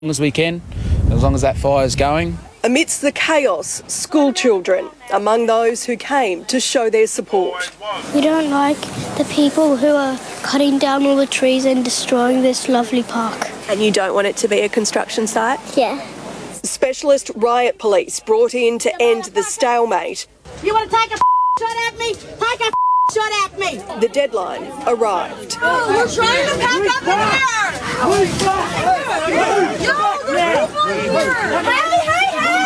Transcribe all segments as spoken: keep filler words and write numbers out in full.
as we can, as long as that fire's going. Amidst the chaos, school children among those who came to show their support. We don't like the people who are cutting down all the trees and destroying this lovely park. And you don't want it to be a construction site? Yeah. Specialist riot police brought in to end the stalemate. You want to take a shot at me? Take a shot at me. The deadline arrived. Oh, we're trying to pack up in here. Yo, there's people in here. Hey, hey,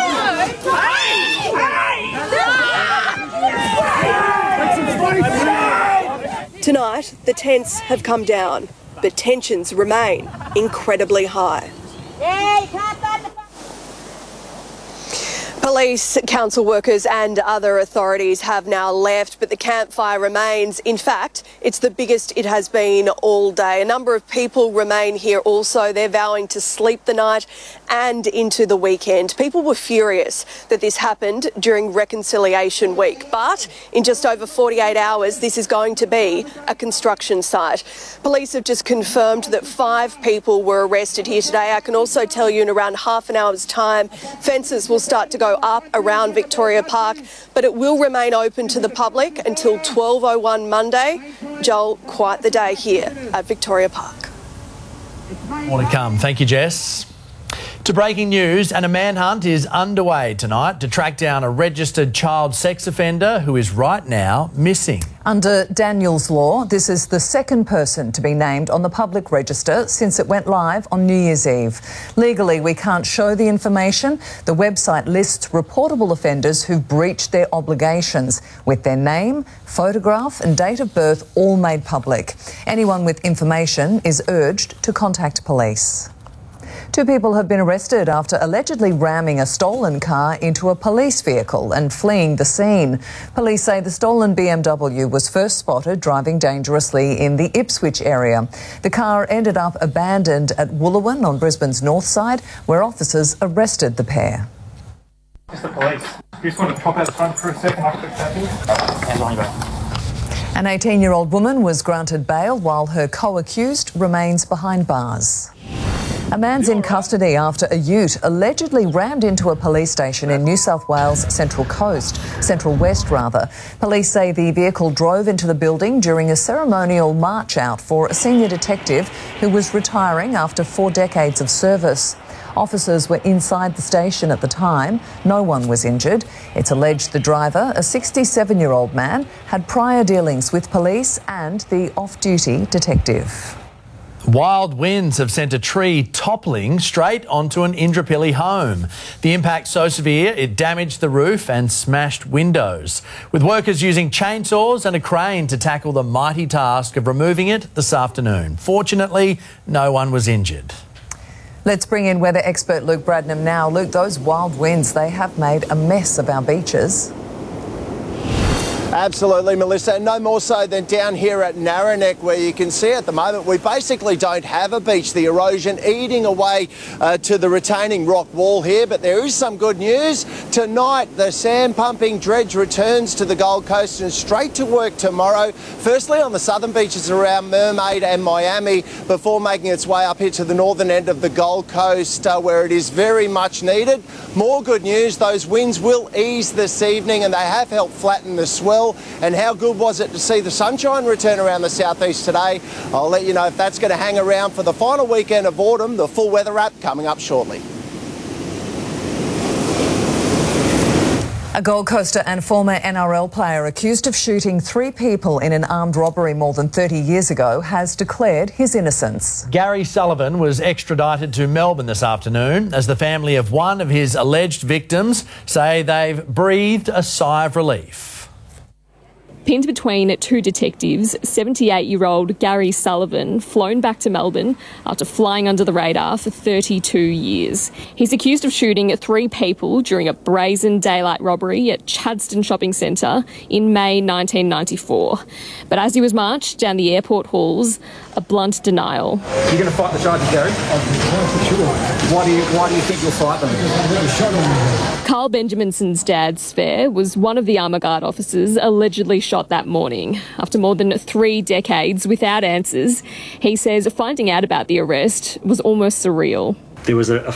hey. Tonight, the tents have come down, but tensions remain incredibly high. Hey, cut that. Police, council workers and other authorities have now left, but the campfire remains. In fact, it's the biggest it has been all day. A number of people remain here also. They're vowing to sleep the night and into the weekend. People were furious that this happened during Reconciliation Week, but in just over forty-eight hours, this is going to be a construction site. Police have just confirmed that five people were arrested here today. I can also tell you in around half an hour's time, fences will start to go up around Victoria Park, but it will remain open to the public until twelve oh one Monday. Joel, quite the day here at Victoria Park. More to come. Thank you, Jess. To breaking news, and a manhunt is underway tonight to track down a registered child sex offender who is right now missing. Under Daniel's law, this is the second person to be named on the public register since it went live on New Year's Eve. Legally, we can't show the information. The website lists reportable offenders who've breached their obligations with their name, photograph and date of birth all made public. Anyone with information is urged to contact police. Two people have been arrested after allegedly ramming a stolen car into a police vehicle and fleeing the scene. Police say the stolen B M W was first spotted driving dangerously in the Ipswich area. The car ended up abandoned at Wooloowin on Brisbane's north side, where officers arrested the pair. It's the police. You just want to pop out the front for a second? I'll fix that here. Hands on your back. An eighteen-year-old woman was granted bail while her co-accused remains behind bars. A man's in custody after a ute allegedly rammed into a police station in New South Wales Central Coast, Central West rather. Police say the vehicle drove into the building during a ceremonial march out for a senior detective who was retiring after four decades of service. Officers were inside the station at the time. No one was injured. It's alleged the driver, a sixty-seven-year-old man, had prior dealings with police and the off-duty detective. Wild winds have sent a tree toppling straight onto an Indooroopilly home. The impact so severe it damaged the roof and smashed windows, with workers using chainsaws and a crane to tackle the mighty task of removing it this afternoon. Fortunately, no one was injured. Let's bring in weather expert Luke Bradnam now. Luke, those wild winds, they have made a mess of our beaches. Absolutely, Melissa, and no more so than down here at Narraneck, where you can see at the moment we basically don't have a beach. The erosion eating away uh, to the retaining rock wall here, but there is some good news. Tonight, the sand pumping dredge returns to the Gold Coast and straight to work tomorrow, firstly on the southern beaches around Mermaid and Miami, before making its way up here to the northern end of the Gold Coast, uh, where it is very much needed. More good news, those winds will ease this evening and they have helped flatten the swell. And how good was it to see the sunshine return around the southeast today? I'll let you know if that's going to hang around for the final weekend of autumn. The full weather app coming up shortly. A Gold Coaster and former N R L player accused of shooting three people in an armed robbery more than thirty years ago has declared his innocence. Gary Sullivan was extradited to Melbourne this afternoon as the family of one of his alleged victims say they've breathed a sigh of relief. Pinned between two detectives, seventy-eight-year-old Gary Sullivan, flown back to Melbourne after flying under the radar for thirty-two years. He's accused of shooting three people during a brazen daylight robbery at Chadstone Shopping Centre in May nineteen ninety-four. But as he was marched down the airport halls, a blunt denial. You're going to fight the charges, Gary? Why do you, why do you think you'll fight them? Carl Benjaminson's dad, Sver, was one of the Armour Guard officers allegedly shot that morning. After more than three decades without answers, he says finding out about the arrest was almost surreal. there was a, a